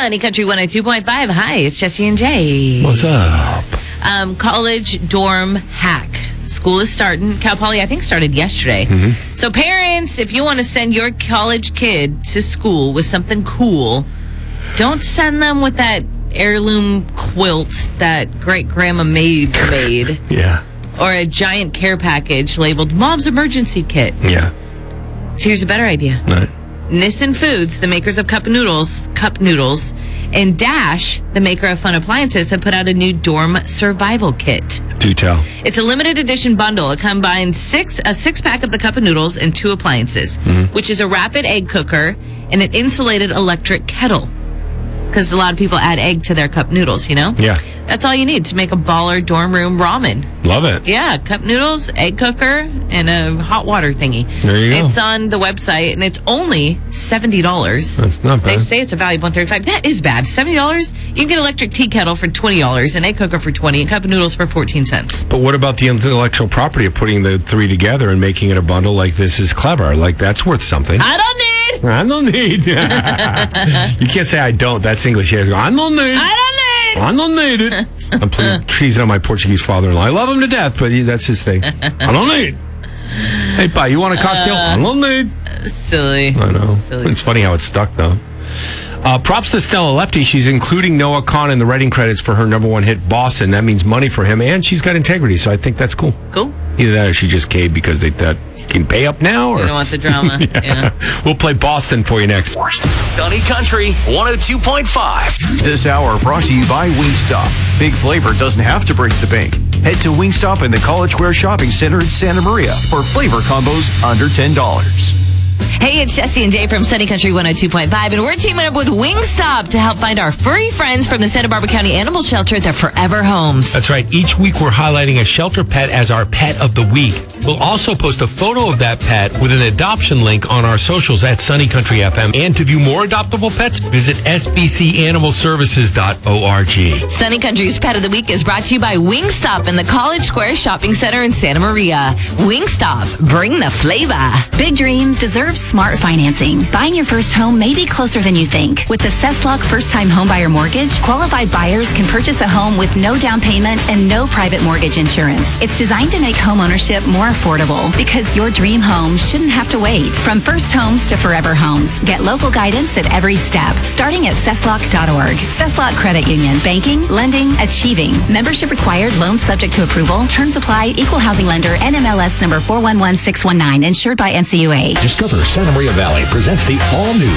Sunny Country 102.5. Hi, it's Jesse and Jay. What's up? College dorm hack. School is starting. Cal Poly, I think, started yesterday. So parents, if you want to send your college kid to school with something cool, don't send them with that heirloom quilt that great-grandma made. Yeah. Or a giant care package labeled Mom's Emergency Kit. Yeah. So here's a better idea. Right. Nissin Foods, the makers of cup noodles, and Dash, the maker of fun appliances, have put out a new dorm survival kit. Do tell. It's a limited edition bundle. It combines a six-pack of the cup of noodles and 2 appliances, which is a rapid egg cooker and an insulated electric kettle. Because a lot of people add egg to their cup noodles, you know? Yeah. That's all you need to make a baller dorm room ramen. Love it. Yeah, cup noodles, egg cooker, and a hot water thingy. There you go. It's on the website, and it's only $70. That's not bad. They say it's a value of $135. That is bad. $70? You can get an electric tea kettle for $20, an egg cooker for $20, and a cup of noodles for 14 cents. But what about the intellectual property of putting the 3 together and making it a bundle like this is clever? Like, that's worth something. I don't need. You can't say I don't. That's English. You have to go, I don't need it. I'm teasing on my Portuguese father-in-law. I love him to death, but that's his thing. I don't need. Hey, Pa, you want a cocktail? I don't need. Silly. I know. Silly. It's funny how it's stuck, though. Props to Stella Lefty. She's including Noah Kahan in the writing credits for her #1 hit, Boston. That means money for him, and she's got integrity, so I think that's cool. Cool. Either that or she just caved because they thought, you can pay up now? Or You don't want the drama. Yeah. We'll play Boston for you next. Sunny Country 102.5. This hour brought to you by Wingstop. Big flavor doesn't have to break the bank. Head to Wingstop in the College Square Shopping Center in Santa Maria for flavor combos under $10. Hey, it's Jesse and Jay from Sunny Country 102.5, and we're teaming up with Wingstop to help find our furry friends from the Santa Barbara County Animal Shelter their forever homes. That's right. Each week we're highlighting a shelter pet as our pet of the week. We'll also post a photo of that pet with an adoption link on our socials at Sunny Country FM. And to view more adoptable pets, visit sbcanimalservices.org. Sunny Country's Pet of the Week is brought to you by Wingstop in the College Square Shopping Center in Santa Maria. Wingstop, bring the flavor. Big dreams deserve smart financing. Buying your first home may be closer than you think. With the Cesslock first-time homebuyer mortgage, qualified buyers can purchase a home with no down payment and no private mortgage insurance. It's designed to make home ownership more affordable because your dream home shouldn't have to wait. From first homes to forever homes, get local guidance at every step, starting at Cesslock.org. Cesslock Credit Union. Banking, lending, achieving. Membership required. Loans subject to approval. Terms apply. Equal housing lender. NMLS number 411619. Insured by NCUA. Discover Santa Maria Valley presents the all-new